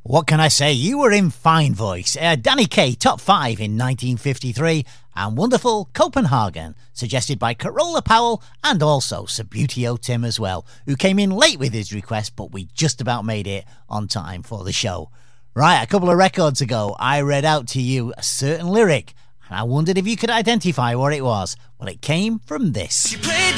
What can I say? You were in fine voice. Danny Kaye, top 5 in 1953, and Wonderful Copenhagen, suggested by Carola Powell and also Subbuteo Tim as well, who came in late with his request, but we just about made it on time for the show. Right, a couple of records ago, I read out to you a certain lyric, and I wondered if you could identify what it was. Well, it came from this. She played